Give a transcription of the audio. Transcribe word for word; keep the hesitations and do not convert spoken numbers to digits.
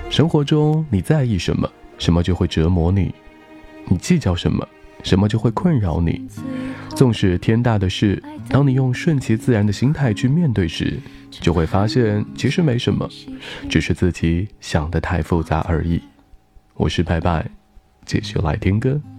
生活中你在意什么，什么就会折磨你；你计较什么，什么就会困扰你。纵使天大的事，当你用顺其自然的心态去面对时，就会发现其实没什么，只是自己想得太复杂而已。我是拜拜，继续来听歌。